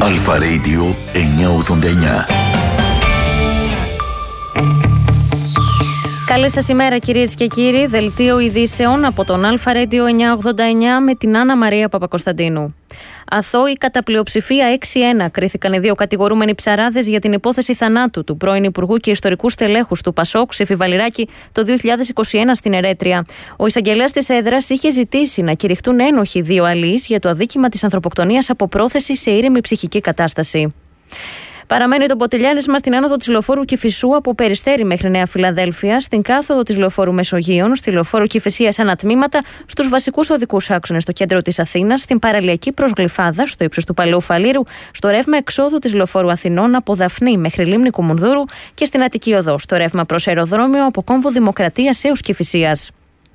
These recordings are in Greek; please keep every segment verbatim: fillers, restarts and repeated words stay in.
Αλφα Radio εννιακόσια ογδόντα εννιά. Καλή σας ημέρα κυρίες και κύριοι. Δελτίο ειδήσεων από τον Αλφα Radio εννιακόσια ογδόντα εννιά με την Άννα Μαρία Παπακοσταντίνου. Αθώοι κατά πλειοψηφία έξι ένα κρίθηκαν οι δύο κατηγορούμενοι ψαράδες για την υπόθεση θανάτου του πρώην Υπουργού και ιστορικού στελέχους του Πασόκ Ψήφι Βαληράκη το δύο χιλιάδες είκοσι ένα στην Ερέτρια. Ο εισαγγελέας της έδρας είχε ζητήσει να κηρυχτούν ένοχοι δύο αλείς για το αδίκημα της ανθρωποκτονίας από πρόθεση σε ήρεμη ψυχική κατάσταση. Παραμένει το ποτηλιάρισμα στην άνοδο της λεωφόρου Κηφισού από Περιστέρι μέχρι Νέα Φιλαδέλφεια, στην κάθοδο της λεωφόρου Μεσογείων, στη λεωφόρου Κηφισίας ανατμήματα, στους βασικούς οδικούς άξονες στο κέντρο της Αθήνας, στην παραλιακή προς Γλυφάδα, στο ύψος του Παλαιού Φαλήρου, στο ρεύμα εξόδου της λεωφόρου Αθηνών από Δαφνή μέχρι Λίμνη Κουμουνδούρου και στην Αττική Οδό, στο ρεύμα προς αεροδρόμιο από Κόμβο Δημοκρατίας έως Κηφισίας.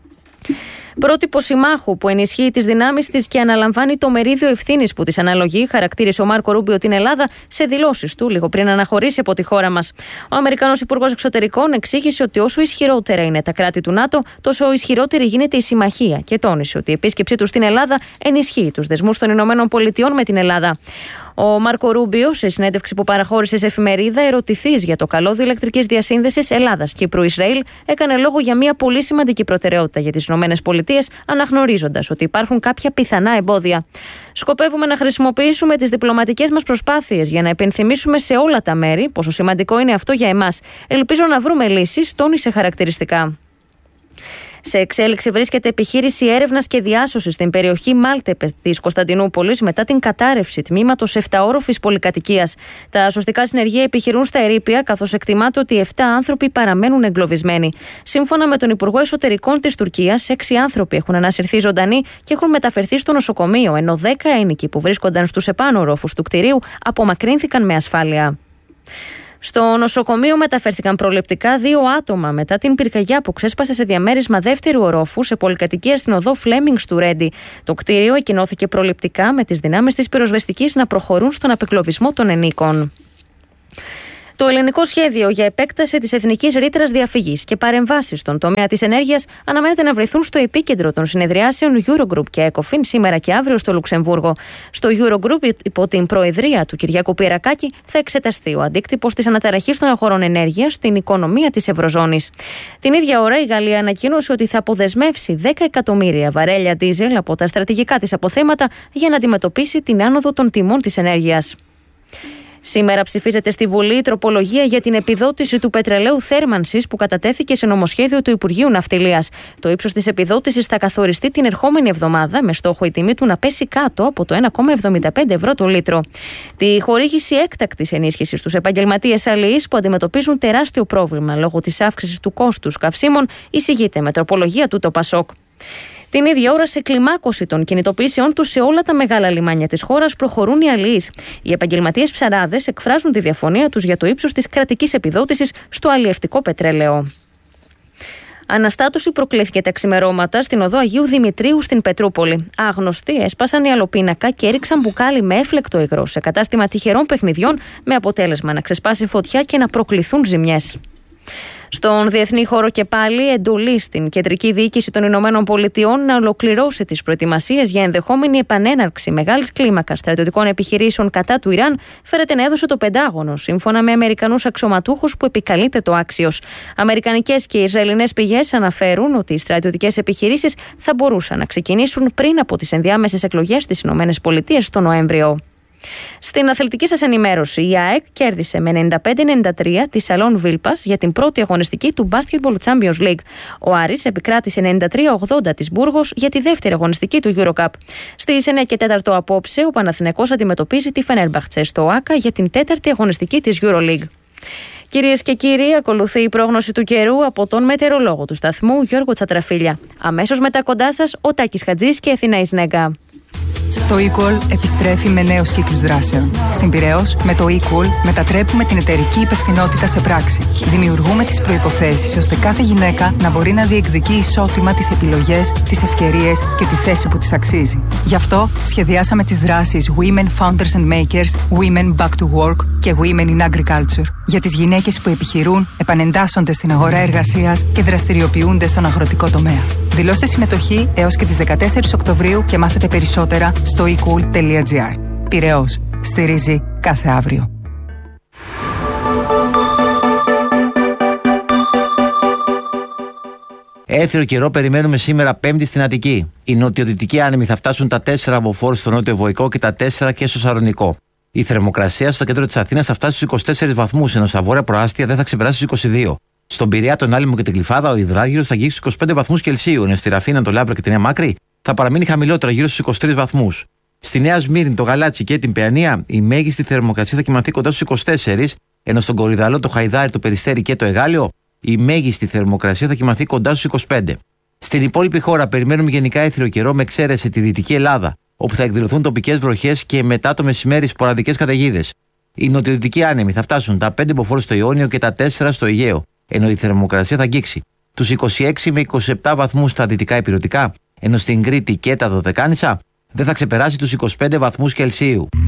Πρότυπο συμμάχου που ενισχύει τις δυνάμεις της και αναλαμβάνει το μερίδιο ευθύνης που της αναλογεί, χαρακτήρισε ο Μάρκο Ρούμπιο την Ελλάδα σε δηλώσεις του λίγο πριν αναχωρήσει από τη χώρα μας. Ο Αμερικανός Υπουργός Εξωτερικών εξήγησε ότι όσο ισχυρότερα είναι τα κράτη του ΝΑΤΟ, τόσο ισχυρότερη γίνεται η συμμαχία και τόνισε ότι η επίσκεψή του στην Ελλάδα ενισχύει τους δεσμούς των Ηνωμένων Πολιτειών με την Ελλάδα. Ο Μάρκο Ρούμπιο, σε συνέντευξη που παραχώρησε σε εφημερίδα, ερωτηθής για το καλώδιο ηλεκτρικής διασύνδεσης Ελλάδας-Κύπρου-Ισραήλ, έκανε λόγο για μια πολύ σημαντική προτεραιότητα για τις ΗΠΑ, αναγνωρίζοντας ότι υπάρχουν κάποια πιθανά εμπόδια. Σκοπεύουμε να χρησιμοποιήσουμε τις διπλωματικές μας προσπάθειες για να επενθυμίσουμε σε όλα τα μέρη πόσο σημαντικό είναι αυτό για εμάς. Ελπίζω να βρούμε λύσεις, τόνισε χαρακτηριστικά. Σε εξέλιξη βρίσκεται επιχείρηση έρευνας και διάσωσης στην περιοχή Μάλτεπε της Κωνσταντινούπολης μετά την κατάρρευση τμήματος επταόροφης πολυκατοικίας. Τα σωστικά συνεργεία επιχειρούν στα ερείπια, καθώς εκτιμάται ότι επτά άνθρωποι παραμένουν εγκλωβισμένοι. Σύμφωνα με τον Υπουργό Εσωτερικών της Τουρκίας, έξι άνθρωποι έχουν ανασυρθεί ζωντανοί και έχουν μεταφερθεί στο νοσοκομείο, ενώ δέκα ένοικοι που βρίσκονταν στους επάνω ορόφους του κτηρίου απομακρύνθηκαν με ασφάλεια. Στο νοσοκομείο μεταφέρθηκαν προληπτικά δύο άτομα μετά την πυρκαγιά που ξέσπασε σε διαμέρισμα δεύτερου ορόφου σε πολυκατοικία στην οδό Φλέμινγκς του Ρέντι. Το κτίριο εκκοινώθηκε προληπτικά με τις δυνάμεις της πυροσβεστικής να προχωρούν στον απεκλωβισμό των ενίκων. Το ελληνικό σχέδιο για επέκταση της εθνικής ρήτρας διαφυγής και παρεμβάσεις στον τομέα της ενέργειας αναμένεται να βρεθούν στο επίκεντρο των συνεδριάσεων Eurogroup και ECOFIN σήμερα και αύριο στο Λουξεμβούργο. Στο Eurogroup, υπό την προεδρία του Κυριάκου Πυρακάκη, θα εξεταστεί ο αντίκτυπος της αναταραχής των αγορών ενέργειας στην οικονομία της Ευρωζώνης. Την ίδια ώρα, η Γαλλία ανακοίνωσε ότι θα αποδεσμεύσει δέκα εκατομμύρια βαρέλια ντίζελ από τα στρατηγικά της αποθέματα για να αντιμετωπίσει την άνοδο των τιμών της ενέργειας. Σήμερα ψηφίζεται στη Βουλή η τροπολογία για την επιδότηση του πετρελαίου θέρμανσης που κατατέθηκε σε νομοσχέδιο του Υπουργείου Ναυτιλίας. Το ύψος της επιδότησης θα καθοριστεί την ερχόμενη εβδομάδα με στόχο η τιμή του να πέσει κάτω από το ένα κόμμα εβδομήντα πέντε ευρώ το λίτρο. Τη χορήγηση έκτακτης ενίσχυσης στους επαγγελματίες αλληλείς που αντιμετωπίζουν τεράστιο πρόβλημα λόγω της αύξησης του κόστους καυσίμων εισηγείται με τροπολογία του το Πασόκ. Την ίδια ώρα, σε κλιμάκωση των κινητοποιήσεών τους σε όλα τα μεγάλα λιμάνια της χώρας προχωρούν οι αλληλείς. Οι επαγγελματίες ψαράδες εκφράζουν τη διαφωνία τους για το ύψος της κρατικής επιδότησης στο αλλιευτικό πετρέλαιο. Αναστάτωση προκλήθηκε τα ξημερώματα στην οδό Αγίου Δημητρίου στην Πετρούπολη. Άγνωστοι έσπασαν η αλοπίνακα και έριξαν μπουκάλι με έφλεκτο υγρό σε κατάστημα τυχερών παιχνιδιών, με αποτέλεσμα να ξεσπάσει φωτιά και να προκληθούν ζημιές. Στον διεθνή χώρο και πάλι, εντολή στην κεντρική διοίκηση των Ηνωμένων Πολιτειών να ολοκληρώσει τις προετοιμασίες για ενδεχόμενη επανέναρξη μεγάλης κλίμακας στρατιωτικών επιχειρήσεων κατά του Ιράν φέρεται να έδωσε το Πεντάγωνο, σύμφωνα με Αμερικανούς αξιωματούχους που επικαλείται το άξιος. Αμερικανικές και Ισραηλινές πηγές αναφέρουν ότι οι στρατιωτικές επιχειρήσεις θα μπορούσαν να ξεκινήσουν πριν από τις ενδιάμεσες εκλογές στις Ηνωμένες Πολιτείες το Νοέμβριο. Στην αθλητική σας ενημέρωση, η ΑΕΚ κέρδισε με ενενήντα πέντε ενενήντα τρία τη Σαλόν Βίλπας για την πρώτη αγωνιστική του Basketball Champions League. Ο Άρης επικράτησε ενενήντα τρία ογδόντα της Μπούργος για τη δεύτερη αγωνιστική του EuroCup. Στις εννιά και τέσσερα απόψε, ο Παναθηναϊκός αντιμετωπίζει τη Φενέρμπαχτσε στο ΟΑΚΑ για την τέταρτη αγωνιστική της EuroLeague. Κυρίες και κύριοι, ακολουθεί η πρόγνωση του καιρού από τον μετεωρολόγο του σταθμού Γιώργο Τσατραφίλια. Αμέσως μετά κοντά σας ο Τάκης Χατζής και η Αθηνά Ισνέγκα. Το eCall επιστρέφει με νέους κύκλους δράσεων. Στην Πειραιώς, με το eCall μετατρέπουμε την εταιρική υπευθυνότητα σε πράξη. Δημιουργούμε τις προϋποθέσεις ώστε κάθε γυναίκα να μπορεί να διεκδικεί ισότιμα τις επιλογές, τις ευκαιρίες και τη θέση που της αξίζει. Γι' αυτό σχεδιάσαμε τις δράσεις Women Founders and Makers, Women Back to Work και Women in Agriculture για τις γυναίκες που επιχειρούν, επανεντάσσονται στην αγορά εργασίας και δραστηριοποιούνται στον αγροτικό τομέα. Δηλώστε συμμετοχή έως και τις δεκατέσσερις Οκτωβρίου και μάθετε περισσότερα στο e cool τελεία gr. Πειραιώς. στηρίζει κάθε αύριο. Έθριο καιρό περιμένουμε σήμερα Πέμπτη στην Αττική. Οι νοτιοδυτικοί άνεμοι θα φτάσουν τα τέσσερα από Φόρ στο νότιο Βοϊκό και τα τέσσερα και στο Σαλονικό. Η θερμοκρασία στο κέντρο της Αθήνας θα φτάσει στους είκοσι τέσσερις βαθμούς, ενώ στα βόρεια προάστια δεν θα ξεπεράσει τους είκοσι δύο. Στον Πειραιά, τον Άλυμο και την Κλειφάδα, ο υδράργυρος θα αγγίξει στους είκοσι πέντε βαθμούς Κελσίου, ενώ στη Ραφίνα, το Λαύρο και τη Νέα Μάκρη θα παραμείνει χαμηλότερα, γύρω στους είκοσι τρεις βαθμούς. Στη Νέα Σμύρνη, το Γαλάτσι και την Παιανία, η μέγιστη θερμοκρασία θα κοιμανθεί κοντά στους είκοσι τέσσερις, ενώ στον Κορυδαλό, το Χαϊδάρι, το Περιστέρι και το Εγάλιο, η μέγιστη θερμοκρασία θα κοιμανθεί κοντά στους είκοσι πέντε. Στην υπόλοιπη χώρα περιμένουμε γενικά έθριο καιρό, με εξαίρεση τη Δυτική Ελλάδα, όπου θα εκδηλωθούν τοπικές βροχές και μετά το μεσημέρι σποραδικές καταιγίδες. Οι νοτιοδυτικοί άνεμοι θα φτάσουν τα πέντε μποφόρ στο Ιόνιο και τα τέσσερα στο Αιγαίο, ενώ η θερμοκρασία θα αγγίξει τους είκοσι έξι με είκοσι επτά βαθμούς στα δυτικά ηπειρωτικά, ενώ στην Κρήτη και τα Δωδεκάνησα δεν θα ξεπεράσει τους είκοσι πέντε βαθμούς Κελσίου.